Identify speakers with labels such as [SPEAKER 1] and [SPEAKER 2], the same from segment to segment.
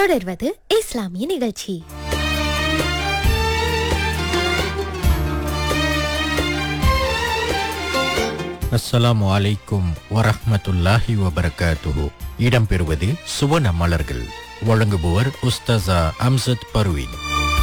[SPEAKER 1] தொடர்வது இஸ்லாமிய நிகழ்ச்சி.
[SPEAKER 2] அஸ்ஸலாமு அலைக்கும் வரஹ்மத்துல்லாஹி வபரகாத்துஹு. இடம்பெறுவது சுவன மலர்கள். வழங்குபவர் உஸ்தாசா அம்சத் பர்வீன்.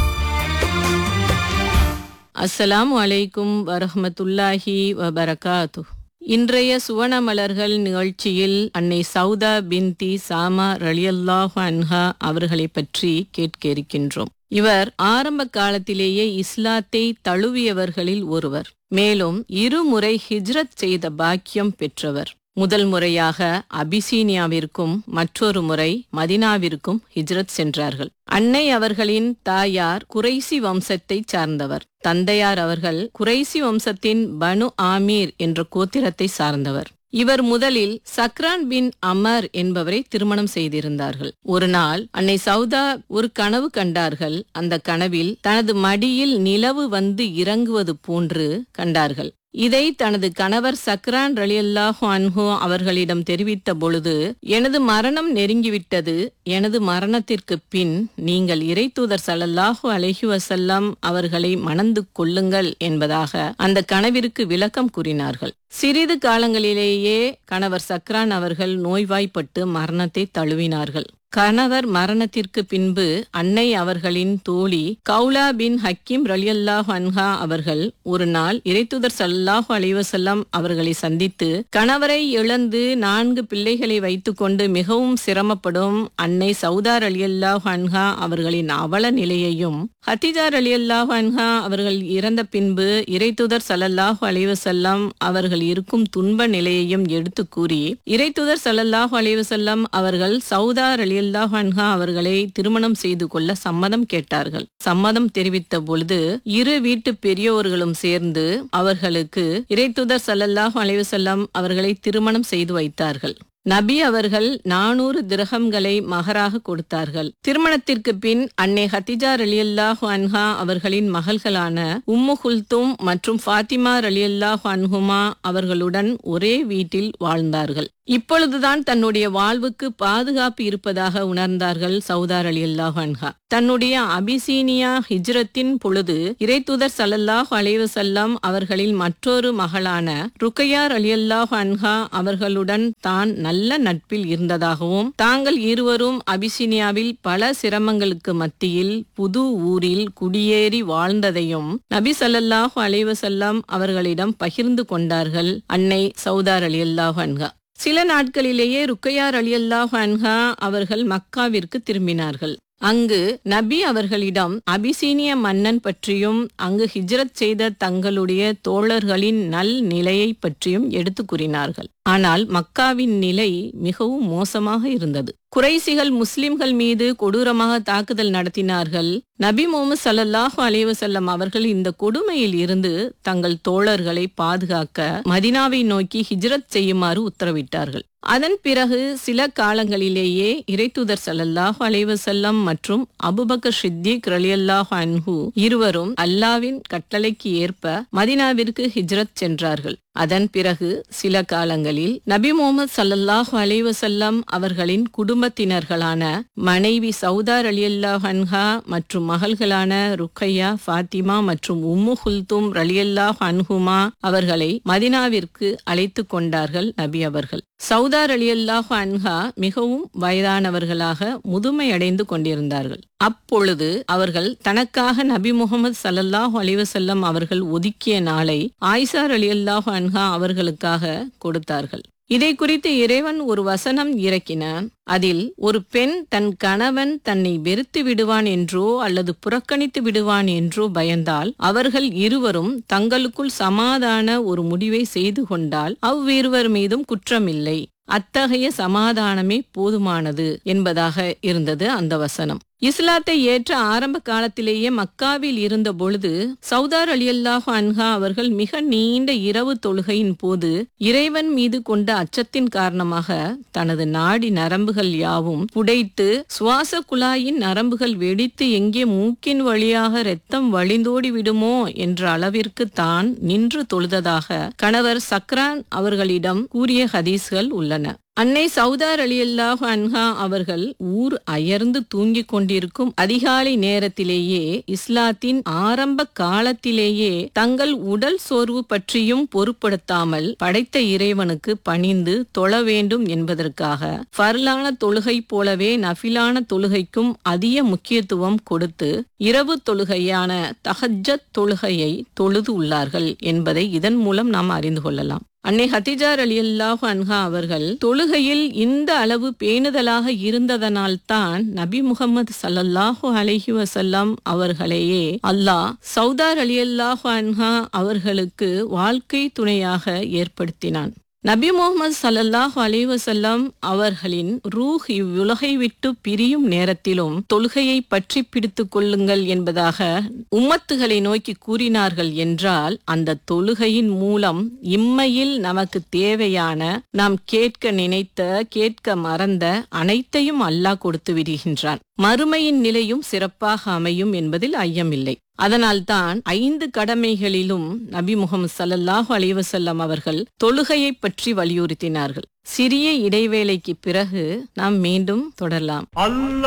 [SPEAKER 3] அஸ்ஸலாமு அலைக்கும் வரஹ்மத்துல்லாஹி வபரகாத்து. இன்றைய சுவனமலர்கள் நிகழ்ச்சியில் அன்னை சௌதா பின்தி சாமா ரலியல்லாஹு அன்ஹா அவர்களை பற்றி கேட்க இருக்கின்றோம். இவர் ஆரம்ப காலத்திலேயே இஸ்லாத்தை தழுவியவர்களில் ஒருவர். மேலும் இருமுறை ஹிஜ்ரத் செய்த பாக்கியம் பெற்றவர். முதல் முறையாக அபிசீனியாவிற்கும் மற்றொரு முறை மதினாவிற்கும் ஹிஜ்ரத் சென்றார்கள். அன்னை அவர்களின் தாயார் குறைசி வம்சத்தைச் சார்ந்தவர். தந்தையார் அவர்கள் குறைசி வம்சத்தின் பனு ஆமீர் என்ற கோத்திரத்தை சார்ந்தவர். இவர் முதலில் சக்ரான் பின் அமர் என்பவரை திருமணம் செய்திருந்தார்கள். ஒரு நாள் அன்னை சௌதா ஒரு கனவு கண்டார்கள். அந்த கனவில் தனது மடியில் நிலவு வந்து இறங்குவது போன்று கண்டார்கள். இதை தனது கணவர் சக்ரான் ரலியல்லாஹு அன்ஹு அவர்களிடம் தெரிவித்த பொழுது, எனது மரணம் நெருங்கிவிட்டது. எனது மரணத்திற்கு பின் நீங்கள் இறைத்தூதர் ஸல்லல்லாஹு அலைஹி வஸல்லம் அவர்களை மணந்து கொள்ளுங்கள் என்பதாக அந்த கனவிற்கு விளக்கம் கூறினார்கள். சிறிது காலங்களிலேயே கணவர் சக்ரான் அவர்கள் நோய்வாய்ப்பட்டு மரணத்தை தழுவினார்கள். கணவர் மரணத்திற்கு பின்பு அன்னை அவர்களின் தோழி கௌலா பின் ஹக்கீம் ரலியல்லாஹு அன்ஹா அவர்கள் ஒரு நாள் இறைத்தூதர் ஸல்லல்லாஹு அலைஹி வஸல்லம் அவர்களை சந்தித்து, கணவரை இழந்து 4 பிள்ளைகளை வைத்துக்கொண்டு மிகவும் சிரமப்படும் அன்னை சௌதா ரலியல்லாஹு அன்ஹா அவர்களின் அவல நிலையையும், ஹதீஜா ரலியல்லாஹு அன்ஹா அவர்கள் இறந்த பின்பு இறைத்தூதர் ஸல்லல்லாஹு அலைஹி வஸல்லம் அவர்கள் இருக்கும் துன்ப நிலையையும் எடுத்து கூறி, இறைத்தூதர் ஸல்லல்லாஹு அலைஹி வஸல்லம் அவர்கள் சௌதா ரலியல்லாஹு அன்ஹா அவர்களை திருமணம் செய்து கொள்ள சம்மதம் கேட்டார்கள். சம்மதம் தெரிவித்த பொழுது இரு வீட்டு பெரியோர்களும் சேர்ந்து அவர்களுக்கு இறைத்தூதர் ஸல்லல்லாஹு அலைஹி வஸல்லம் அவர்களை திருமணம் செய்து வைத்தார்கள். நபி அவர்கள் 400 திரஹம்களை மகராக கொடுத்தார்கள். திருமணத்திற்கு பின் அன்னை ஹதீஜா ரலியல்லாஹு அன்ஹா அவர்களின் மகள்களான உம்மு குல்தும் மற்றும் ஃபாத்திமா ரலியல்லாஹு அன்ஹுமா அவர்களுடன் ஒரே வீட்டில் வாழ்ந்தார்கள். இப்பொழுதுதான் தன்னுடைய வாழ்வுக்கு பாதுகாப்பு இருப்பதாக உணர்ந்தார்கள் சௌதா ரலியல்லாஹு அன்ஹா. தன்னுடைய அபிசீனியா ஹிஜ்ரத்தின் பொழுது இறைத்தூதர் ஸல்லல்லாஹு அலைஹி வஸல்லம் அவர்களின் மற்றொரு மகளான ருக்கையா ரலியல்லாஹு அன்ஹா அவர்களுடன் தான் நல்ல நட்பில் இருந்ததாகவும், தாங்கள் இருவரும் அபிசீனியாவில் பல சிரமங்களுக்கு மத்தியில் புது ஊரில் குடியேறி வாழ்ந்ததையும் நபி ஸல்லல்லாஹு அலைஹி வஸல்லம் அவர்களிடம் பகிர்ந்து கொண்டார்கள் அன்னை சௌதா ரலியல்லாஹு அன்ஹா. சில நாட்களிலேயே ருக்கையா ரலியல்லாஹு அன்ஹா அவர்கள் மக்காவிற்கு திரும்பினார்கள். அங்கு நபி அவர்களிடம் அபிசீனிய மன்னன் பற்றியும் அங்கு ஹிஜ்ரத் செய்த தங்களுடைய தோழர்களின் நல் நிலையை பற்றியும் எடுத்து கூறினார்கள். ஆனால் மக்காவின் நிலை மிகவும் மோசமாக இருந்தது. குறைசிகள் முஸ்லிம்கள் மீது கொடூரமாக தாக்குதல் நடத்தினார்கள். நபி முஹம்மது ஸல்லல்லாஹு அலைஹி வஸல்லம் அவர்கள் இந்த கொடுமையில் இருந்து தங்கள் தோழர்களை பாதுகாக்க மதினாவை நோக்கி ஹிஜ்ரத் செய்யுமாறு உத்தரவிட்டார்கள். அதன் பிறகு சில காலங்களிலேயே இறைத்தூதர் ஸல்லல்லாஹு அலைஹி வஸல்லம் மற்றும் அபூபக்கர் ஸித்தீக் ரலியல்லாஹு அன்ஹு இருவரும் அல்லாஹ்வின் கட்டளைக்கு ஏற்ப மதினாவிற்கு ஹிஜ்ரத் சென்றார்கள். அதன் பிறகு சில காலங்களில் நபி முஹம்மது ஸல்லல்லாஹு அலைஹி வஸல்லம் அவர்களின் குடும்பத்தினர்களான மனைவி சௌதா ரலியல்லாஹு அன்ஹா மற்றும் மகள்களான ருக்கையா, ஃபாத்திமா மற்றும் உம்மு குல்தும் ரலியல்லாஹு அன்ஹுமா அவர்களை மதினாவிற்கு அழைத்து கொண்டார்கள் நபி அவர்கள். சௌதா ரலியல்லாஹு அன்ஹா மிகவும் வயதானவர்களாக முதுமையடைந்து கொண்டிருந்தார்கள். அப்பொழுது அவர்கள் தனக்காக நபி முஹம்மது ஸல்லல்லாஹு அலைஹி வஸல்லம் அவர்கள் ஒதுக்கிய நாளை ஆயிஷா ரலியல்லாஹு அன்ஹா அவர்களுக்காக கொடுத்தார்கள். இதை குறித்து இறைவன் ஒரு வசனம் இறக்கினான். அதில் ஒரு பெண் தன் கணவன் தன்னை வெறுத்து விடுவான் என்றோ அல்லது புறக்கணித்து விடுவான் என்றோ பயந்தால் அவர்கள் இருவரும் தங்களுக்குள் சமாதான ஒரு முடிவை செய்து கொண்டால் அவ்விருவர் மீதும் குற்றமில்லை. அத்தகைய சமாதானமே போதுமானது என்பதாக இருந்தது அந்த வசனம். இஸ்லாத்தை ஏற்ற ஆரம்ப காலத்திலேயே மக்காவில் இருந்த பொழுது சௌதா ரலியல்லாஹு அன்ஹா அவர்கள் மிக நீண்ட இரவு தொழுகையின் போது இறைவன் மீது கொண்ட அச்சத்தின் காரணமாக தனது நாடி நரம்புகள் யாவும் புடைத்து சுவாச குழாயின் நரம்புகள் வெடித்து எங்கே மூக்கின் வழியாக இரத்தம் வழிந்தோடி விடுமோ என்ற அளவிற்கு தான் நின்று தொழுததாக கணவர் சக்ரான் அவர்களிடம் கூறிய ஹதீஸ்கள் உள்ளன. அன்னை சௌதா ரலியல்லாஹு அன்ஹா அவர்கள் ஊர் அயர்ந்து தூங்கிக் கொண்டிருக்கும் அதிகாலை நேரத்திலேயே இஸ்லாத்தின் ஆரம்ப காலத்திலேயே தங்கள் உடல் சோர்வு பற்றியும் பொருட்படுத்தாமல் படைத்த இறைவனுக்கு பணிந்து தொழ வேண்டும் என்பதற்காக ஃபர்லான தொழுகை போலவே நஃபிலான தொழுகைக்கும் அதிக முக்கியத்துவம் கொடுத்து இரவு தொழுகையான தஹஜ்ஜத் தொழுகையை தொழுது உள்ளார்கள் என்பதை இதன் மூலம் நாம் அறிந்து கொள்ளலாம். அன்னை ஹதிஜா ரலியல்லாஹு அன்ஹா அவர்கள் தொழுகையில் இந்த அளவு பேணுதலாக இருந்ததனால்தான் நபி முகமது ஸல்லல்லாஹு அலைஹி வஸல்லம் அவர்களையே அல்லாஹ் சௌதா ரலியல்லாஹு அன்ஹா அவர்களுக்கு வாழ்க்கை துணையாக ஏற்படுத்தினான். நபி முகமது ஸல்லல்லாஹு அலைஹி வஸல்லம் அவர்களின் ரூஹ் இவ்வுலகை விட்டு பிரியும் நேரத்திலும் தொழுகையை பற்றி பிடித்துக் கொள்ளுங்கள் என்பதாக உம்மத்துகளை நோக்கி கூறினார்கள் என்றால் அந்த தொழுகையின் மூலம் இம்மையில் நமக்கு தேவையான நாம் கேட்க நினைத்த கேட்க மறந்த அனைத்தையும் அல்லாஹ் கொடுத்து விடுகின்றான். மறுமையின் நிலையும் சிறப்பாக அமையும் என்பதில் ஐயமில்லை. அதனால்தான் 5 கடமைகளிலும் நபி முகமது ஸல்லல்லாஹு அலைஹி வஸல்லம் அவர்கள் தொழுகையை பற்றி வலியுறுத்தினார்கள். சிறிய இடைவேளைக்கு பிறகு நாம் மீண்டும் தொடரலாம்.